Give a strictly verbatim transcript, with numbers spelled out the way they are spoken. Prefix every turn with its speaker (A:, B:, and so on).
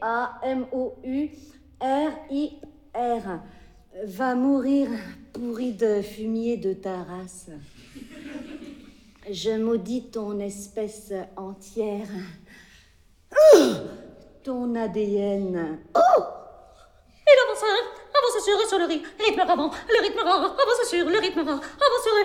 A: A M O U R I R. Va mourir pourri de fumier de ta race. Je maudis ton espèce entière. Oh, ton A D N. Oh!
B: Il avance, avance sur, sur le rythme, rythme avant, le rythme avant, avance sur le rythme avant, avance sur